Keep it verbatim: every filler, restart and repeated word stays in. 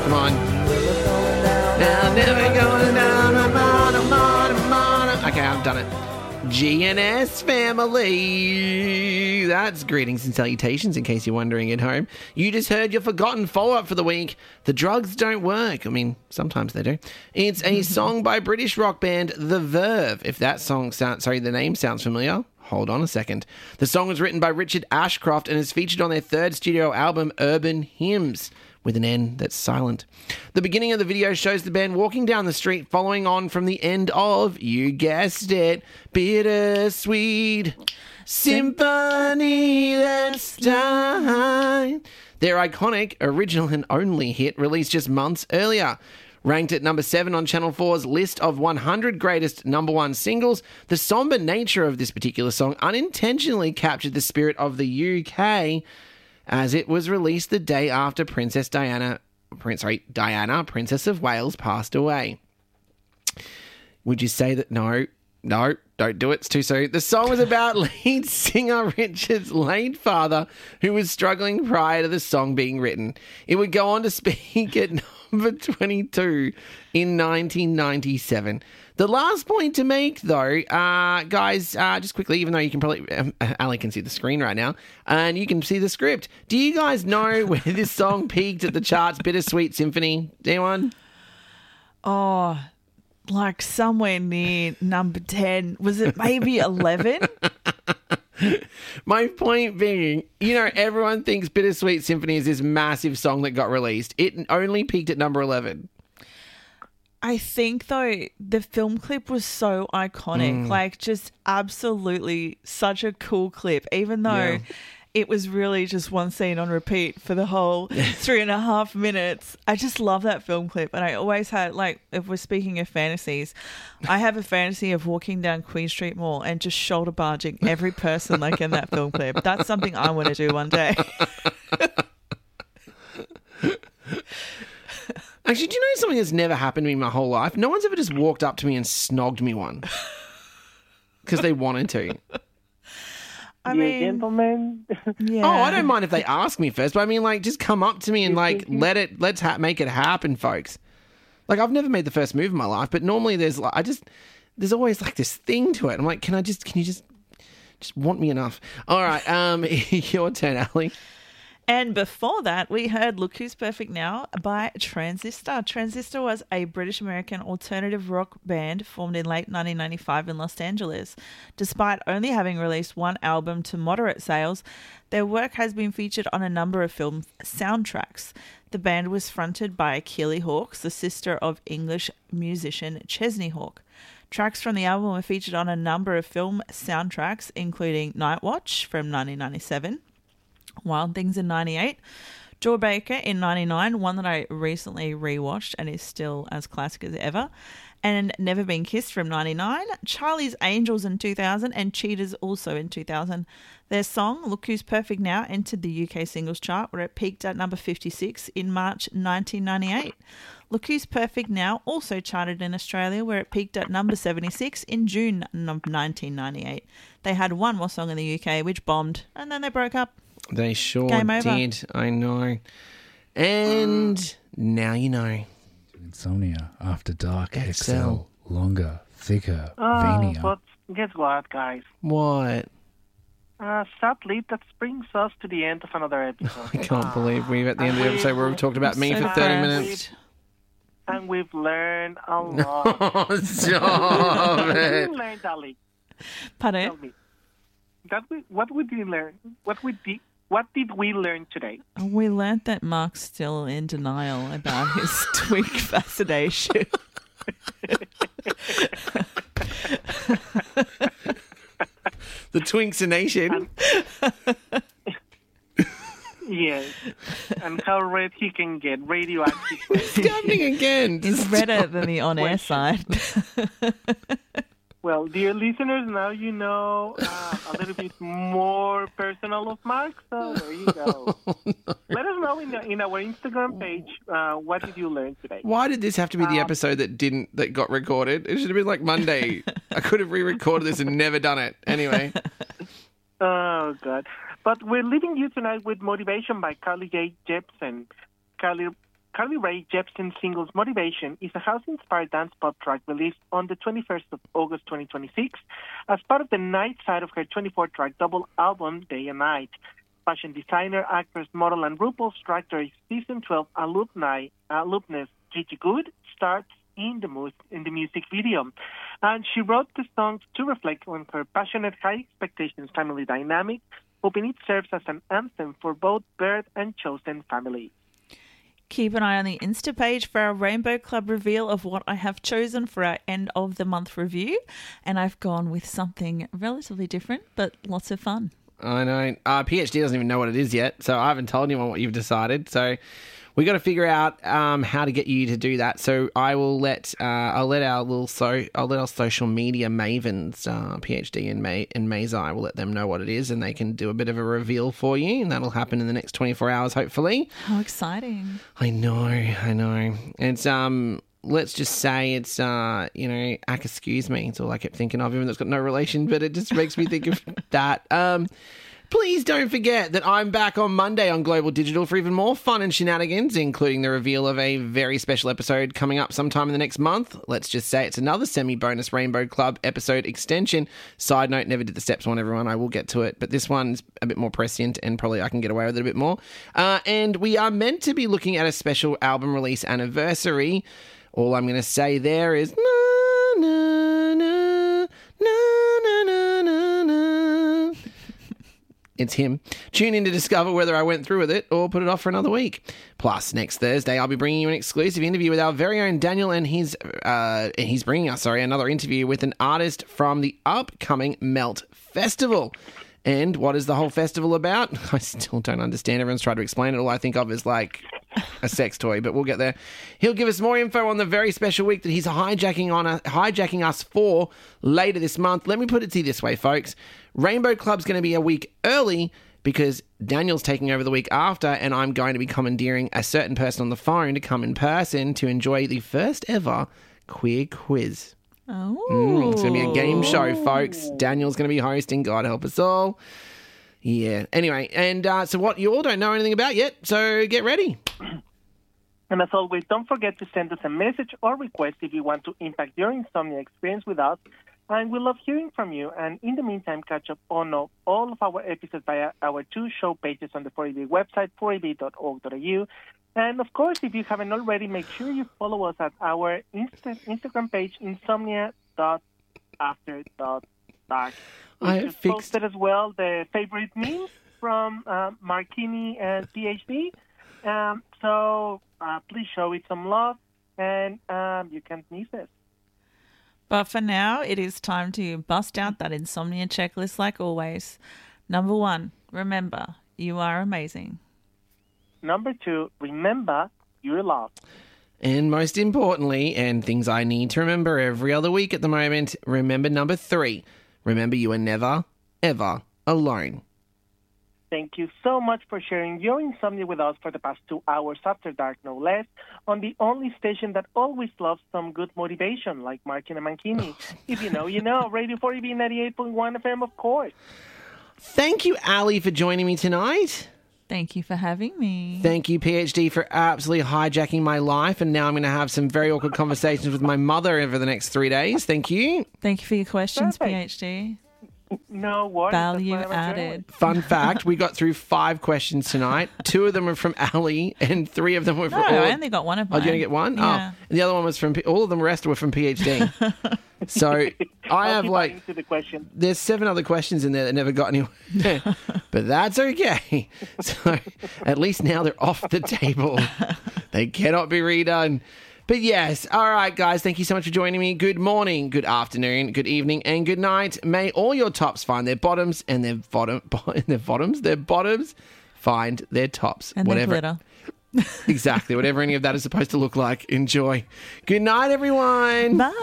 Come on. Now, never going down. I'm on, I'm on, I'm on. Okay, I've done it. G N S family. That's greetings and salutations in case you're wondering at home. You just heard your forgotten follow-up for the week. The drugs don't work. I mean, sometimes they do. It's a song by British rock band The Verve. If that song sounds, sorry, the name sounds familiar, hold on a second. The song was written by Richard Ashcroft and is featured on their third studio album, Urban Hymns, with an N that's silent. The beginning of the video shows the band walking down the street following on from the end of, you guessed it, Bittersweet Symphony That's Died. Their iconic original and only hit released just months earlier. Ranked at number seven on Channel four's list of one hundred greatest number one singles, the somber nature of this particular song unintentionally captured the spirit of the U K as it was released the day after Princess Diana, Prince, sorry, Diana, Princess of Wales, passed away. Would you say that? No, no, don't do it. It's too soon. The song was about lead singer Richard's late father, who was struggling prior to the song being written. It would go on to speak at number twenty-two in nineteen ninety-seven. The last point to make, though, uh, guys, uh, just quickly, even though you can probably, um, Ali can see the screen right now, and you can see the script. Do you guys know where this song peaked at the charts, Bittersweet Symphony? Anyone? Oh, like somewhere near number ten. Was it maybe eleven? My point being, you know, everyone thinks Bittersweet Symphony is this massive song that got released. It only peaked at number eleven. I think, though, the film clip was so iconic, mm. like just absolutely such a cool clip, even though yeah. it was really just one scene on repeat for the whole three and a half minutes. I just love that film clip. And I always had, like, if we're speaking of fantasies, I have a fantasy of walking down Queen Street Mall and just shoulder barging every person like in that film clip. That's something I want to do one day. Actually, do you know something that's never happened to me my whole life? No one's ever just walked up to me and snogged me one. Because they wanted to. I yeah, mean, gentlemen. Yeah. Oh, I don't mind if they ask me first, but I mean, like, just come up to me and, like, let it, let's ha- make it happen, folks. Like, I've never made the first move in my life, but normally there's, like, I just, there's always, like, this thing to it. I'm like, can I just, can you just, just want me enough? All right, um, your turn, Ali. And before that, we heard Look Who's Perfect Now by Transistor. Transistor was a British-American alternative rock band formed in late nineteen ninety-five in Los Angeles. Despite only having released one album to moderate sales, their work has been featured on a number of film soundtracks. The band was fronted by Keely Hawkes, the sister of English musician Chesney Hawke. Tracks from the album were featured on a number of film soundtracks, including Night Watch from nineteen ninety-seven, Wild Things in ninety-eight, Jawbreaker in ninety-nine, one that I recently rewatched and is still as classic as ever, and Never Been Kissed from ninety-nine, Charlie's Angels in two thousand, and Cheaters also in two thousand. Their song, Look Who's Perfect Now, entered the U K singles chart where it peaked at number fifty-six in March nineteen ninety-eight. Look Who's Perfect Now also charted in Australia where it peaked at number seventy-six in June nineteen ninety-eight. They had one more song in the U K which bombed, and then they broke up. They sure Game over. did. I know. And now you know. Insomnia, After Dark, X X L. L, longer, thicker, Oh, veinier. but guess what, guys? What? Uh, sadly, that brings us to the end of another episode. I can't believe we're at the end of the episode where we've talked about me so for thirty fast. minutes. And we've learned a lot. Oh, stop What did it. we learn, Ali? Pardon? Tell me. That we, what we did learn? What we did? What did we learn today? We learnt that Mark's still in denial about his twink fascination. The Twinks-a-nation. Yes. And how red he can get radioactive. It's happening again. He's redder than the on-air side. Well, dear listeners, now you know uh, a little bit more personal of Mark, so there you go. Oh, no. Let us know in, the, in our Instagram page uh, what did you learn today. Why did this have to be the Um, episode that didn't that got recorded? It should have been like Monday. I could have re-recorded this and never done it. Anyway. Oh, God. But we're leaving you tonight with Motivation by Carly Rae Jepsen. Carly, Carly Rae Jepsen's singles Motivation is a house-inspired dance pop track released on the twenty-first of August twenty twenty-six as part of the night side of her twenty-four track double album, Day and Night. Fashion designer, actress, model, and RuPaul's Drag Race Season twelve alumni, alumnus Gigi Good starts in the, mu- in the music video. And she wrote the song to reflect on her passionate, high expectations family dynamic, hoping it serves as an anthem for both birth and chosen families. Keep an eye on the Insta page for our Rainbow Club reveal of what I have chosen for our end of the month review. And I've gone with something relatively different, but lots of fun. I know. Uh, P H D doesn't even know what it is yet, so I haven't told anyone what you've decided. So we got to figure out um, how to get you to do that. So I will let uh, I'll let our little so I'll let our social media mavens, uh, P H D and May and Mazer, I will let them know what it is, and they can do a bit of a reveal for you, and that'll happen in the next twenty-four hours, hopefully. How exciting! I know, I know. It's um. Let's just say it's, uh, you know, Ack, excuse me. It's all I kept thinking of, even though it's got no relation, but it just makes me think of that. Um, please don't forget that I'm back on Monday on Global Digital for even more fun and shenanigans, including the reveal of a very special episode coming up sometime in the next month. Let's just say it's another semi-bonus Rainbow Club episode extension. Side note, never did the Steps one, everyone. I will get to it, but this one's a bit more prescient and probably I can get away with it a bit more. Uh, and we are meant to be looking at a special album release anniversary. All I'm going to say there is na na na na na na na. It's him. Tune in to discover whether I went through with it or put it off for another week. Plus, next Thursday, I'll be bringing you an exclusive interview with our very own Daniel, and he's uh, he's bringing us, sorry, another interview with an artist from the upcoming Melt Festival. And what is the whole festival about? I still don't understand. Everyone's tried to explain it. All I think of is like a sex toy, but we'll get there. He'll give us more info on the very special week that he's hijacking on a, hijacking us for later this month. Let me put it to you this way, folks. Rainbow Club's going to be a week early because Daniel's taking over the week after, and I'm going to be commandeering a certain person on the phone to come in person to enjoy the first ever queer quiz. Oh. Mm, it's going to be a game show, folks. Daniel's going to be hosting. God help us all. Yeah. Anyway, and uh, so what you all don't know anything about yet, so get ready. And as always, don't forget to send us a message or request if you want to impact your insomnia experience with us. And we love hearing from you. And in the meantime, catch up on all of our episodes via our two show pages on the four A B website, four a b dot org dot a u. And, of course, if you haven't already, make sure you follow us at our Insta- Instagram page, insomnia dot after dot dark. We I just fixed... posted as well the favorite memes from uh, Markini and P H D. Um, so uh, please show it some love, and um, you can't miss it. But for now, it is time to bust out that insomnia checklist like always. Number one, remember, you are amazing. Number two, remember you're loved. And most importantly, and things I need to remember every other week at the moment, remember number three. Remember you are never, ever alone. Thank you so much for sharing your insomnia with us for the past two hours after dark, no less, on the only station that always loves some good motivation, like Markin and Mankini. If you know, you know. Radio four E B ninety-eight point one F M, of course. Thank you, Ali, for joining me tonight. Thank you for having me. Thank you, P H D, for absolutely hijacking my life. And now I'm going to have some very awkward conversations with my mother over the next three days. Thank you. Thank you for your questions, Perfect. P H D. No worries. Value That's what I'm doing. added. Fun fact, we got through five questions tonight. Two of them were from Ali, and three of them were from... No, all- I only got one of Oh, mine. did you only get one? Yeah. Oh, and the other one was from... P- all of them rest were from P H D. So I I'll have keep like... adding to the question. There's seven other questions in there that never got anywhere. But that's okay. So at least now they're off the table. They cannot be redone. But yes, all right, guys, thank you so much for joining me. Good morning, good afternoon, good evening, and good night. May all your tops find their bottoms and their bottom, their bottoms, their bottoms find their tops. And whatever. then glitter. Exactly, whatever any of that is supposed to look like. Enjoy. Good night, everyone. Bye.